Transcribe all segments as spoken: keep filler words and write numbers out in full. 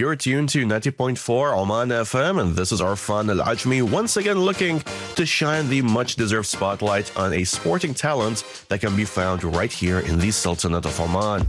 You're tuned to ninety point four Oman F M, and this is Arfan Al Ajmi, once again looking to shine the much-deserved spotlight on a sporting talent that can be found right here in the Sultanate of Oman.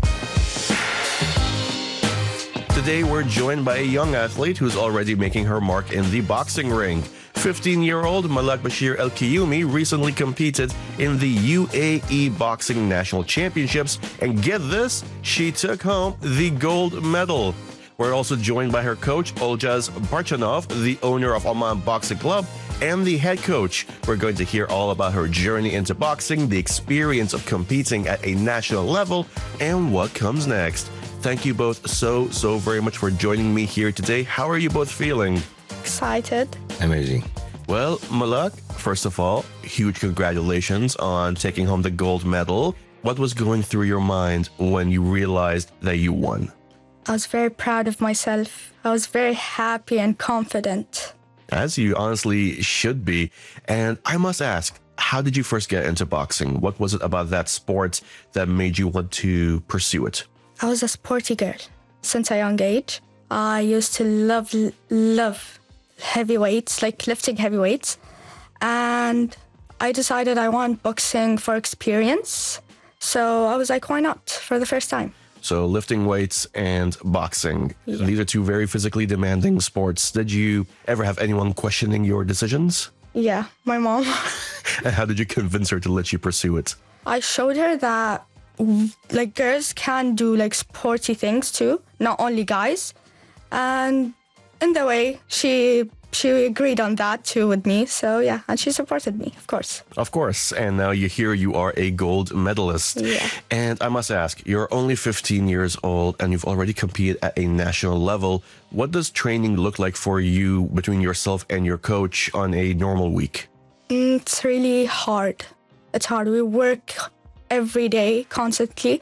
Today, we're joined by a young athlete who's already making her mark in the boxing ring. fifteen-year-old Malak Bashir El Kiyumi recently competed in the U A E Boxing National Championships, and get this, she took home the gold medal. We're also joined by her coach, Oljaz Barchanov, the owner of Oman Boxing Club, and the head coach. We're going to hear all about her journey into boxing, the experience of competing at a national level, and what comes next. Thank you both so, so very much for joining me here today. How are you both feeling? Excited. Amazing. Well, Malak, first of all, huge congratulations on taking home the gold medal. What was going through your mind when you realized that you won? I was very proud of myself. I was very happy and confident. As you honestly should be. And I must ask, how did you first get into boxing? What was it about that sport that made you want to pursue it? I was a sporty girl since a young age. I used to love, love heavy weights, like lifting heavy weights. And I decided I want boxing for experience. So I was like, why not for the first time? So lifting weights and boxing, Yeah. These are two very physically demanding sports. Did you ever have anyone questioning your decisions? Yeah, my mom. And how did you convince her to let you pursue it? I showed her that like girls can do like sporty things too, not only guys. And in the way, she she agreed on that too with me. So yeah, and she supported me, of course. Of course. And now you hear you are a gold medalist. Yeah. And I must ask, you're only fifteen years old and you've already competed at a national level. What does training look like for you between yourself and your coach on a normal week? Mm, It's really hard. It's hard. We work every day constantly,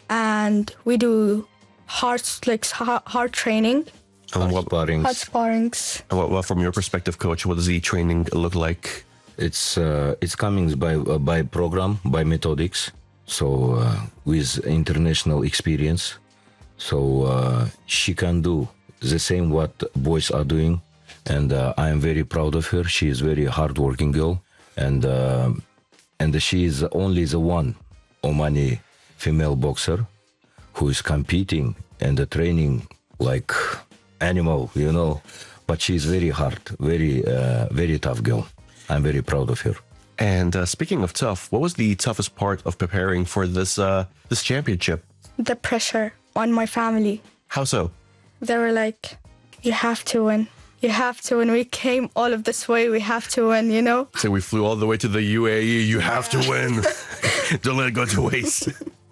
and we do hard like hard, hard training, And what, Sparrings. hard sparrings. and what, what, from your perspective, coach, what does the training look like? It's uh, it's coming by uh, by program, by methodics. So uh, with international experience, so uh, she can do the same what boys are doing, and uh, I am very proud of her. She is very hardworking girl, and uh, and she is only the one Omani female boxer who is competing and uh, training like animal, you know. But she is very hard, very uh, very tough girl. I'm very proud of her. And uh, speaking of tough, what was the toughest part of preparing for this uh, this championship? The pressure on my family. How so? They were like, you have to win. You have to win. We came all of this way. We have to win, you know? So we flew all the way to the U A E. You have to win. Don't let it go to waste.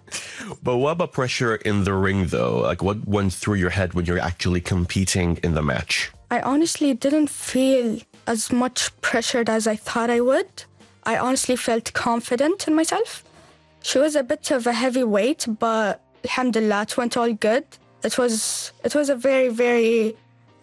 But what about pressure in the ring, though? Like, what went through your head when you're actually competing in the match? I honestly didn't feel as much pressured as I thought I would. I honestly felt confident in myself. She was a bit of a heavy weight, but alhamdulillah, it went all good. It was it was a very, very,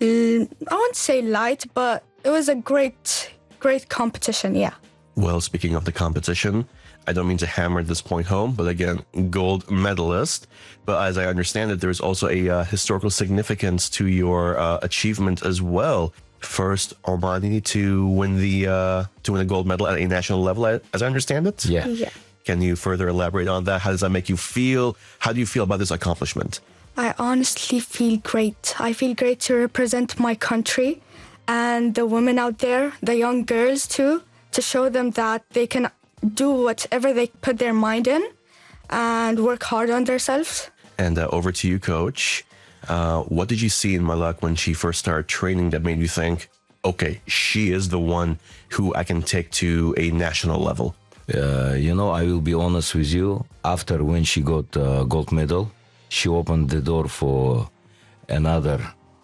I won't say light, but it was a great, great competition, yeah. Well, speaking of the competition, I don't mean to hammer this point home, but again, gold medalist. But as I understand it, there's also a uh, historical significance to your uh, achievement as well. First Omani to win the uh, to win a gold medal at a national level, as I understand it. Yeah. Yeah. Can you further elaborate on that? How does that make you feel? How do you feel about this accomplishment? I honestly feel great. I feel great to represent my country and the women out there, the young girls too, to show them that they can do whatever they put their mind in and work hard on themselves. And uh, over to you, Coach. Uh, what did you see in Malak when she first started training that made you think, okay, she is the one who I can take to a national level? Uh, you know, I will be honest with you. After when she got uh, gold medal, she opened the door for another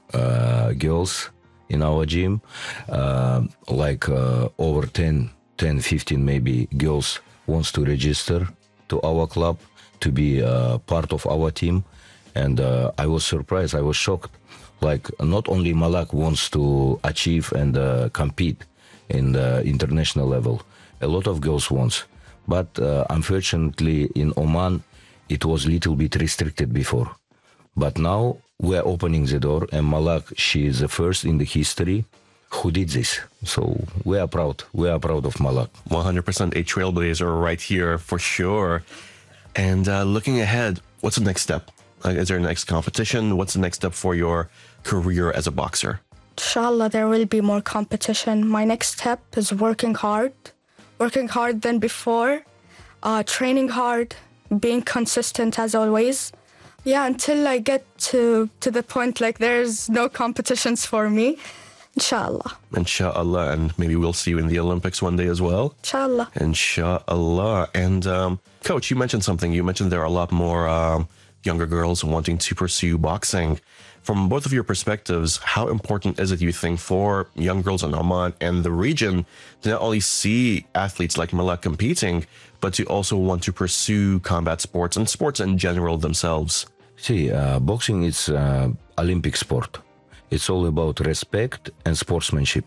uh, girls in our gym, uh, like uh, over ten, ten, fifteen maybe girls wants to register to our club to be uh, part of our team. And uh, I was surprised, I was shocked. Like, not only Malak wants to achieve and uh, compete in the international level, a lot of girls wants. But uh, unfortunately in Oman, it was a little bit restricted before. But now we're opening the door, and Malak, she is the first in the history who did this. So we are proud. We are proud of Malak. one hundred percent a trailblazer right here for sure. And uh, looking ahead, what's the next step? Uh, is there a next competition? What's the next step for your career as a boxer? Inshallah, there will be more competition. My next step is working hard, working hard than before, uh, training hard, being consistent as always. Yeah, until I get to, to the point like there's no competitions for me. Inshallah. Inshallah, and maybe we'll see you in the Olympics one day as well. Inshallah. Inshallah. And um, Coach, you mentioned something. You mentioned there are a lot more um, younger girls wanting to pursue boxing. From both of your perspectives, how important is it, you think, for young girls in Oman and the region to not only see athletes like Malak competing, but to also want to pursue combat sports and sports in general themselves? See, uh, boxing is uh, Olympic sport. It's all about respect and sportsmanship.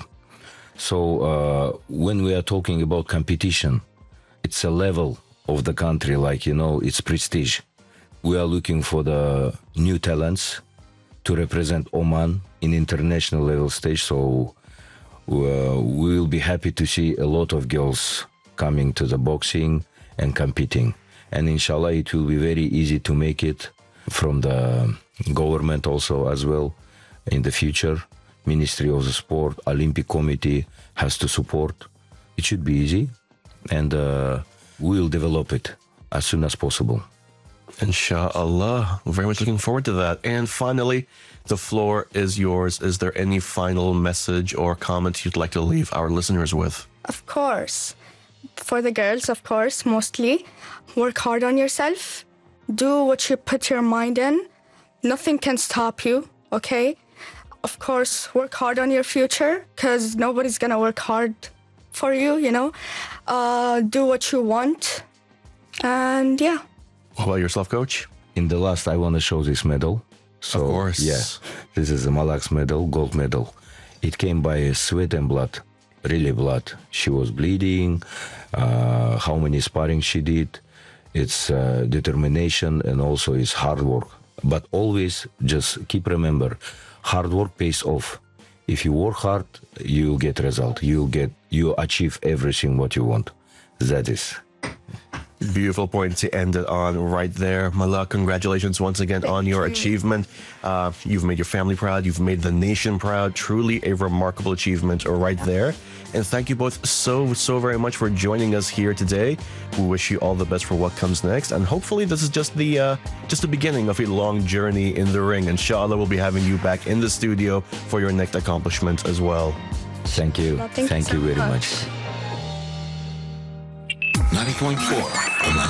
So uh, when we are talking about competition, it's a level of the country, like, you know, it's prestige. We are looking for the new talents to represent Oman in international level stage. So uh, we will be happy to see a lot of girls coming to the boxing and competing. And inshallah, it will be very easy to make it from the government also as well. In the future, Ministry of the Sport, Olympic Committee has to support. It should be easy, and uh, we will develop it as soon as possible. Inshallah. Very much looking forward to that. And finally, the floor is yours. Is there any final message or comment you'd like to leave our listeners with? Of course. For the girls, of course, mostly. Work hard on yourself. Do what you put your mind in. Nothing can stop you, okay? Of course, work hard on your future, because nobody's going to work hard for you, you know? Uh, do what you want. And yeah. What about yourself, Coach? In the last, I want to show this medal. So, of course. Yeah, this is a Malak's medal, gold medal. It came by sweat and blood, really blood. She was bleeding, uh, how many sparring she did. It's uh, determination and also it's hard work. But always just keep remember, hard work pays off. If you work hard, you get result. You get you achieve everything what you want. That is. Beautiful point to end it on right there. Malak, congratulations once again Thank on your you. achievement. Uh, you've made your family proud. You've made the nation proud. Truly a remarkable achievement right there. And thank you both so, so very much for joining us here today. We wish you all the best for what comes next. And hopefully this is just the uh, just the beginning of a long journey in the ring. Inshallah, we'll be having you back in the studio for your next accomplishment as well. Thank you. Well, thank you thank so you very much. much. ninety point four